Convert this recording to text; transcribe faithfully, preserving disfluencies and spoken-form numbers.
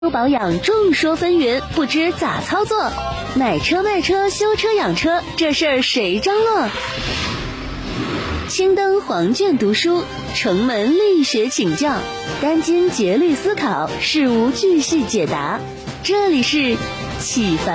保养众说纷纭，不知咋操作。买车卖车修车养车，这事儿谁张罗？青灯黄卷读书，城门力学请教，殚精竭虑思考，事无巨细解答。这里是启发